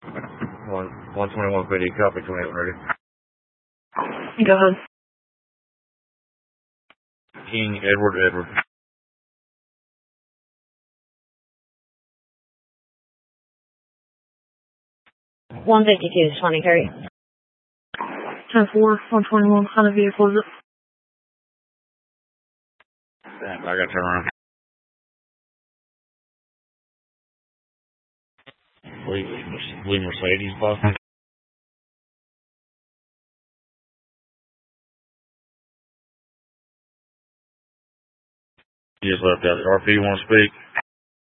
121 PD, copy 28 ready. Go ahead. King Edward. 152, 20 carry. 10-4, 121, how many vehicles is it? Damn, I gotta turn around. Lee Mercedes, boss. You just left out. RP, you want to speak?